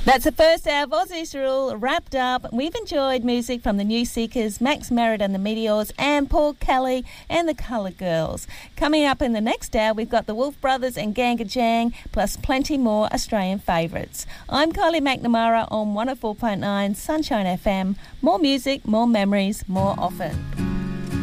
That's the first hour of Aussie's Rule wrapped up. We've enjoyed music from the New Seekers, Max Merritt and the Meteors, and Paul Kelly and the Colour Girls. Coming up in the next hour, we've got the Wolf Brothers and Ganga Jang, plus plenty more Australian favourites. I'm Kylie McNamara on 104.9 Sunshine FM. More music, more memories, more often.